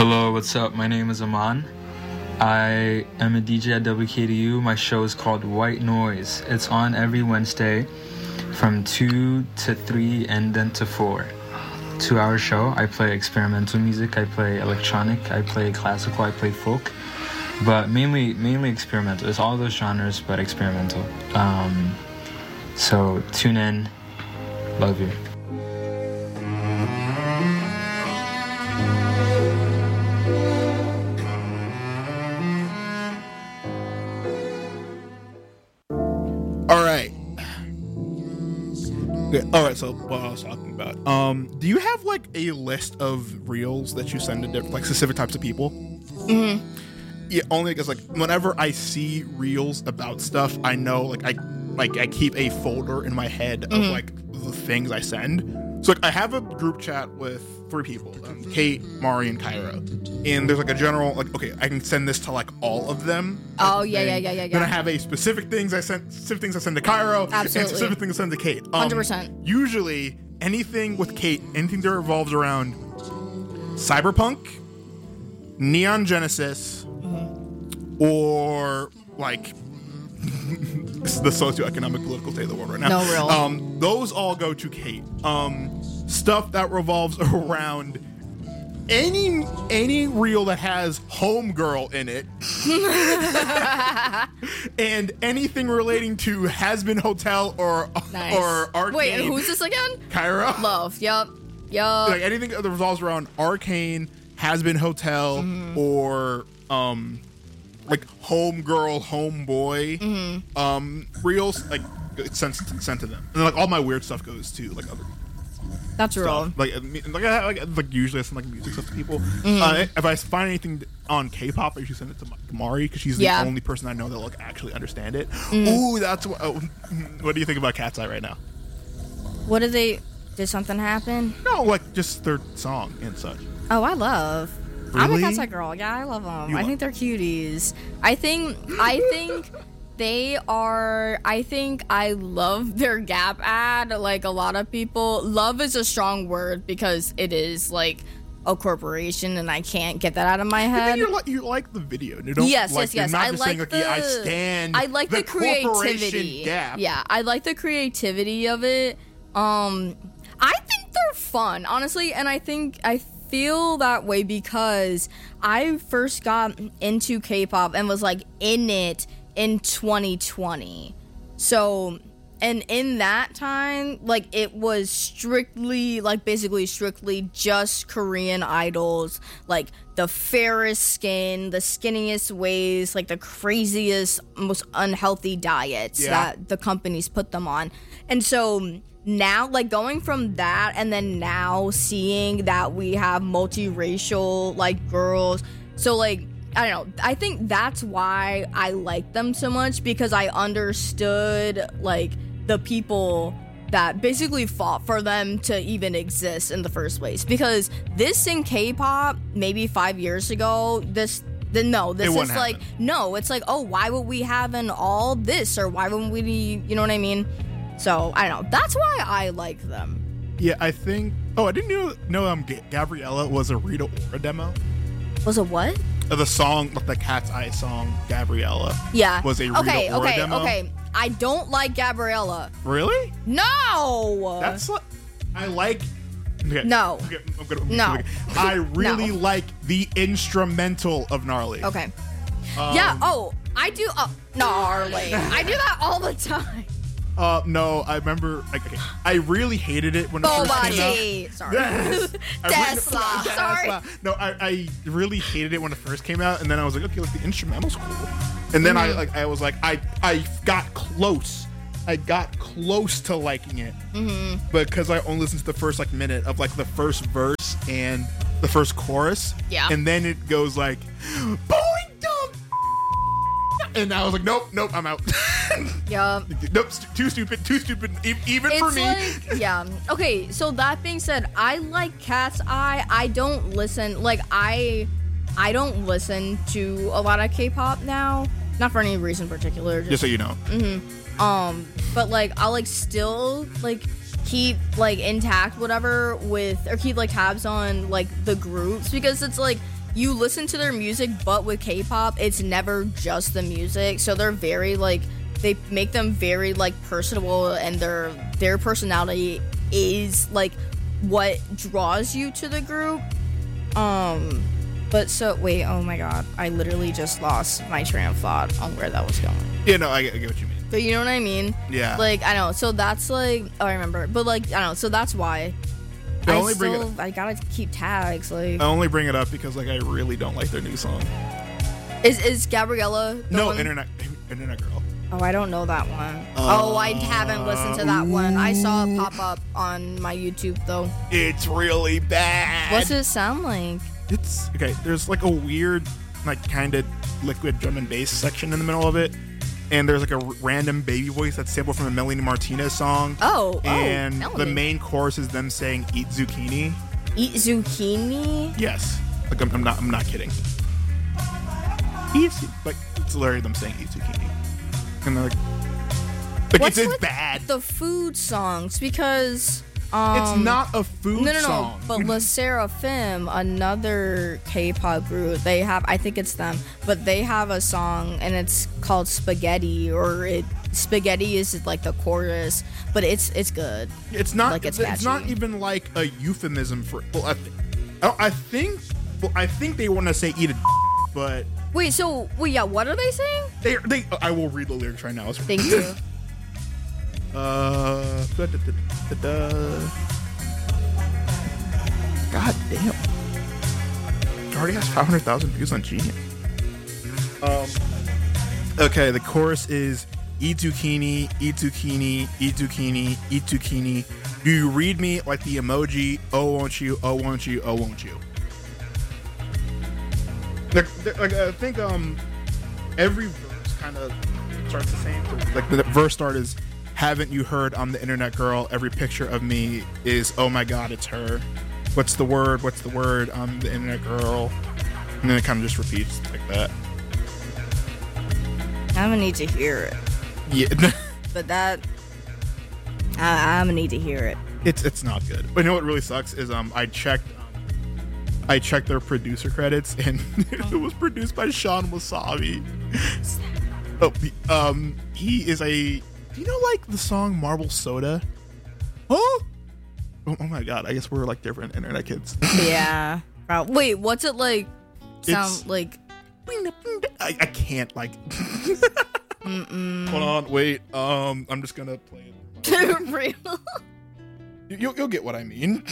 Hello, what's up? My name is Aman. I am a DJ at WKDU. My show is called White Noise. It's on every Wednesday from 2 to 3 and then to 4. 2-hour show. I play experimental music, I play electronic, I play classical, I play folk, but mainly experimental. It's all those genres, but experimental. So tune in. Love you. All right, so what I was talking about. Do you have like a list of reels that you send to different, like specific types of people? Mm-hmm. Yeah, only because like whenever I see reels about stuff, I know I keep a folder in my head of like the things I send. So like I have a group chat with 3 people, Kate, Mari, and Kyra, and there's like a general like, okay, I can send this to like all of them. Oh yeah. Then I have a specific things I send to Kyra, Absolutely. and specific things I send to Kate. 100%. Usually anything with Kate, anything that revolves around cyberpunk, Neon Genesis, or like the socioeconomic political state of the world right now. No real. Those all go to Kate. Stuff that revolves around any reel that has homegirl in it, and anything relating to Has Been Hotel or Arcane. Wait, who's this again? Kyra. Love. Yup. Like anything that revolves around Arcane, Has Been Hotel, or like homegirl, homeboy, reels, like sent to them, and like all my weird stuff goes to like other people. That's real. Like usually I send like music stuff to people. If I find anything on K-pop, I usually send it to Mari because she's the only person I know that will like actually understand it. Ooh, that's what do you think about Cat's Eye right now? What did something happen? No, like just their song and such. Oh, I love. Really? I'm a Cat's Eye girl. Yeah, I love them. I think they're cuties. I think they are. I think I love their Gap ad. Like a lot of people, love is a strong word because it is like a corporation, and I can't get that out of my head. You like the video? Yes. You're not I just like saying, I stand. I like the creativity. Gap. Yeah, I like the creativity of it. I think they're fun, honestly, and I feel that way because I first got into K-pop and was like in it in 2020. So, and in that time, like it was strictly just Korean idols, like the fairest skin, the skinniest waist, like the craziest, most unhealthy diets that the companies put them on. And so now, like going from that and then now seeing that we have multiracial like girls, so like I don't know, I think that's why I like them so much, because I understood like the people that basically fought for them to even exist in the first place. Because this in K-pop maybe 5 years ago, it's like, oh, why would we have an all this, or why wouldn't we, you know what I mean? So, I don't know. That's why I like them. Yeah, I think... Oh, I didn't know Gabriella was a Rita Ora demo. Was it what? The song, the Cat's Eye song, Gabriella. Yeah. Was a Rita Ora demo. Okay. I don't like Gabriella. Really? No! That's like... I like... Okay, no. No. I really like the instrumental of Gnarly. Okay. Yeah, I do... Gnarly. I do that all the time. No, I remember. Okay, I really hated it when it first came out. Sorry, Tesla. Sorry. No, I really hated it when it first came out, and then I was like, okay, like the instrumental's cool. And then I was like, I got close. I got close to liking it, because I only listened to the first like minute of like the first verse and the first chorus. Yeah. And then it goes like, boing dump. And I was like, nope, I'm out. Yeah. Nope, too stupid, even for me. Like, yeah. Okay, so that being said, I like Cat's Eye. I don't listen, like, I don't listen to a lot of K-pop now. Not for any reason particular. Just so you know. But, like, I'll, like, still, like, keep, like, intact whatever with, or keep, like, tabs on, like, the groups, because it's, like, you listen to their music, but with K-pop, it's never just the music. So they're very like, they make them very like personable, and their personality is like what draws you to the group. But so wait, oh my god, I literally just lost my train of thought on where that was going. Yeah, no, I get what you mean. But you know what I mean? Yeah. Like, I know. So that's like, oh, I remember. But like, I don't know. So that's why. I gotta keep tags. Like, I only bring it up because like I really don't like their new song. Is Gabriella the No, one? Internet Girl. Oh, I don't know that one. I haven't listened to that one. I saw it pop up on my YouTube though. It's really bad. What's it sound like? It's okay. There's like a weird, like kind of liquid drum and bass section in the middle of it, and there's like a random baby voice that's sampled from a Melanie Martinez song. And the main chorus is them saying "Eat zucchini." Eat zucchini? Yes. Like I'm not kidding. Eat, like it's literally them saying "Eat zucchini," and they're like it's bad. The food songs, because. It's not a food song. But Le Sserafim, another K-pop group, they have, I think it's them, but they have a song and it's called Spaghetti, Spaghetti is like the chorus, but it's good. It's not like, it's not even like a euphemism for. Well, I think they want to say eat a, but wait, yeah, what are they saying? They I will read the lyrics right now. Thank you. God damn. It already has 500,000 views on Genius. Okay, the chorus is eat zucchini, eat zucchini, eat zucchini, eat zucchini. Do you read me like the emoji? Oh, won't you? Oh, won't you? Oh, won't you? Like I think every verse kind of starts the same. Like the verse start is, haven't you heard I'm the internet girl? Every picture of me is, oh my god, it's her. What's the word? What's the word? I'm the internet girl. And then it kind of just repeats like that. I'm gonna need to hear it. Yeah. But that, I'm gonna need to hear it. It's not good. But you know what really sucks is I checked their producer credits, and it was produced by Sean Wasabi. He is a. Do you know, like, the song Marble Soda? Huh? Oh my god, I guess we're, like, different internet kids. Yeah. Wait, what's it like? Sound like... I can't, like... Hold on, wait. I'm just gonna play it. Real? You'll get what I mean.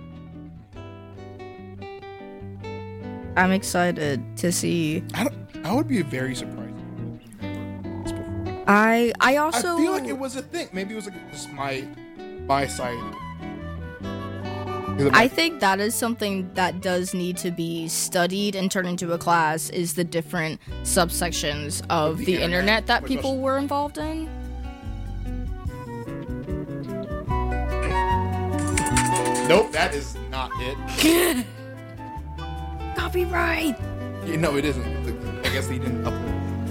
I'm excited to see... I would be very surprised. I also... I feel like it was a thing. Maybe it was like just my side. I think that is something that does need to be studied and turned into a class, is the different subsections of the internet that people were involved in. Nope, that is not it. Copyright! Yeah, no, it isn't. I guess they didn't upload.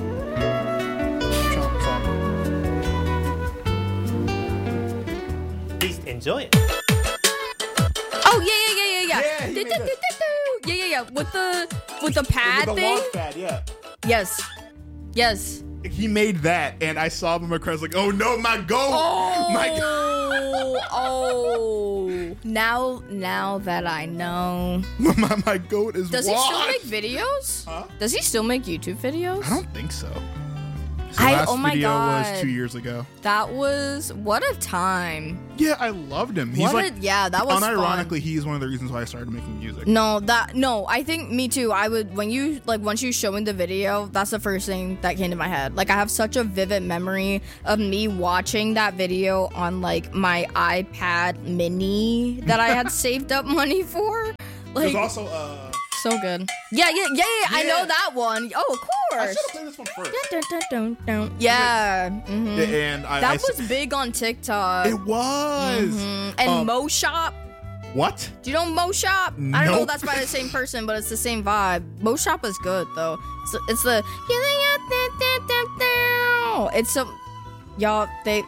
Enjoy it. Oh yeah. Yeah, he made this. Yeah. With the pad with the thing. launch pad, yeah. Yes. He made that, and I saw him across like, oh no, my goat! My goat! Oh. Now that I know. my goat is. Does he still make videos? Huh? Does he still make YouTube videos? I don't think so. His last video was 2 years ago. That was what a time. Yeah, I loved him. He's that was unironically, fun. he's one of the reasons why I started making music. No, I think me too. I would once you show me the video, that's the first thing that came to my head. Like, I have such a vivid memory of me watching that video on like my iPad mini that I had saved up money for. Like, there's also so good. Yeah. I know that one. Oh, of I course. should have played this one first. Yeah. Mm-hmm. And that was big on TikTok. It was. Mm-hmm. And Mo Shop. What? Do you know Mo Shop? I don't know Nope. if that's by the same person, but it's the same vibe. Mo Shop is good though. It's the it's some y'all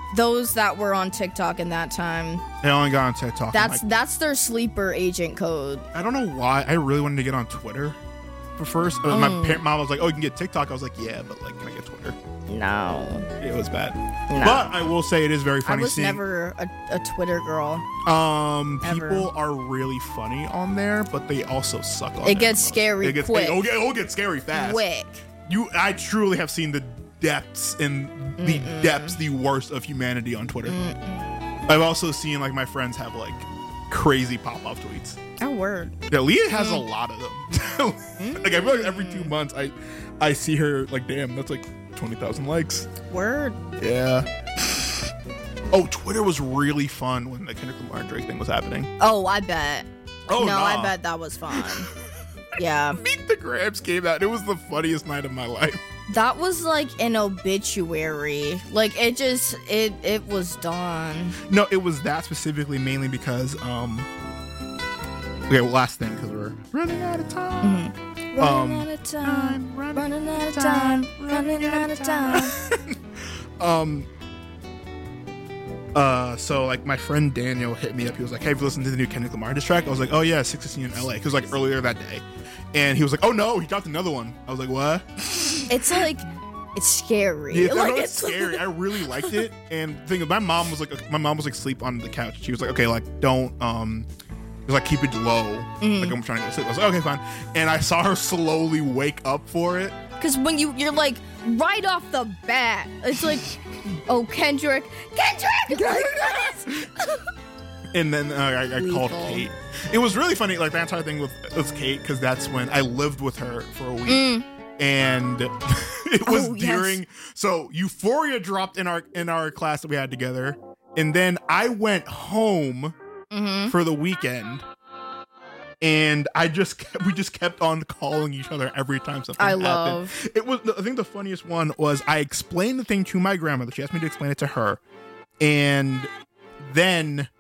those that were on TikTok in that time. I only got on TikTok. That's their sleeper agent code. I don't know why. I really wanted to get on Twitter for first. My mom was like, "Oh, you can get TikTok." I was like, "Yeah, but like, can I get Twitter?" No. It was bad. No. But I will say it is very funny. I was never a Twitter girl. People are really funny on there, but they also suck on it gets scary quick. It'll get scary fast. Quick. I truly have seen the depths the worst of humanity on Twitter. I've also seen like my friends have like crazy pop-off tweets. Oh, word. Yeah, Leah has a lot of them. Like I feel like every 2 months I see her like, damn, that's like 20,000 likes. Word. Yeah. Oh, Twitter was really fun when the Kendrick Lamar and Drake thing was happening. Oh, I bet. Oh, no, I bet that was fun. Yeah. Meet the Grabs came out. It was the funniest night of my life. That was like an obituary. Like it was done. No, it was that specifically mainly because okay, last thing because we're running out of time. Running out of time. Running out of time. Running out of time. So like my friend Daniel hit me up. He was like, "Hey, have you listened to the new Kendrick Lamar diss track?" I was like, "Oh yeah, 616 in LA." Because like earlier that day, and he was like, "Oh no, he dropped another one." I was like, "What?" It's like it's scary. Yeah, like it's scary. I really liked it. And the thing is, my mom was like sleep on the couch. She was like, "Okay, like don't just like keep it low." Like I'm trying to sleep. I was like, "Okay, fine." And I saw her slowly wake up for it. Because when you're like right off the bat, it's like, "Oh, Kendrick. And then I called Kate. It was really funny, like the entire thing with Kate, because that's when I lived with her for a week, and it was during. Yes. So Euphoria dropped in our class that we had together, and then I went home for the weekend. And we just kept on calling each other every time something happened. It was, I think the funniest one was I explained the thing to my grandmother. She asked me to explain it to her. And then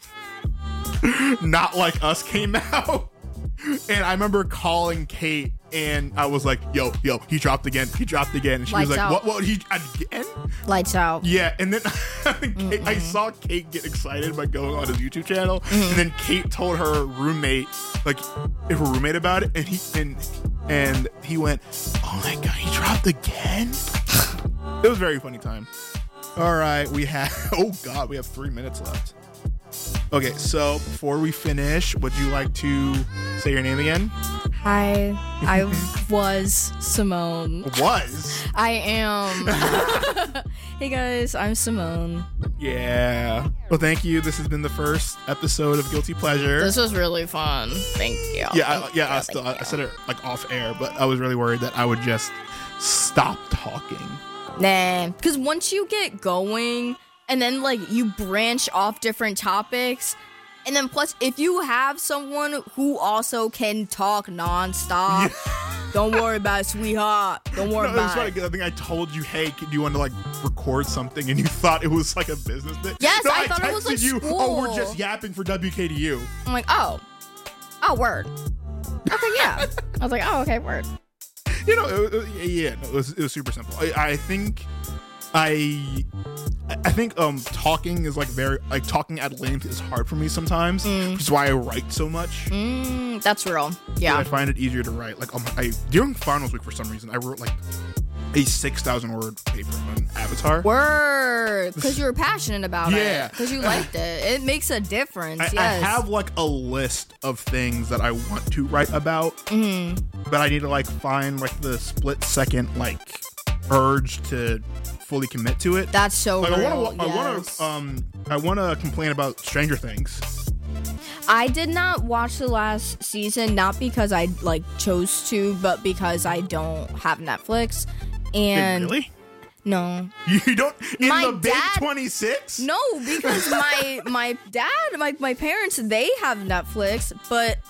Not Like Us came out. And I remember calling Kate and I was like, yo, he dropped again. And she Lights was like, out. what, he again? Lights out. Yeah, and then I saw Kate get excited by going on his YouTube channel, and then Kate told her roommate, about it, and he went, "Oh my god, he dropped again!" It was a very funny time. All right, we have 3 minutes left. Okay, so before we finish, would you like to say your name again? Hi, I was Simone. Was? I am. Hey guys, I'm Simone. Yeah. Well, thank you. This has been the first episode of Guilty Pleasure. This was really fun. Thank you. I said it like off air, but I was really worried that I would just stop talking. Nah, because once you get going and then like you branch off different topics, and then plus if you have someone who also can talk nonstop, don't worry about it, sweetheart. Don't worry about it. I think I told you, hey, do you want to like record something, and you thought it was like a business thing. Yes, I thought it was like you, school. "Oh, we're just yapping for WKDU." I'm like, oh, word. Okay, yeah. I was like, oh, okay, word. You know, it was super simple. I think talking is like talking at length is hard for me sometimes, which is why I write so much. That's real. Yeah. I find it easier to write. Like during finals week, for some reason, I wrote like a 6,000 word paper on Avatar. Word, because you were passionate about it. Because you liked it. It makes a difference. I have like a list of things that I want to write about, but I need to like find like the split second like urge to fully commit to it. That's so like, real. I want to complain about Stranger Things. I did not watch the last season, not because I like chose to, but because I don't have Netflix. And really? No. You don't? In my the big 26? No, because my dad, my parents, they have Netflix, but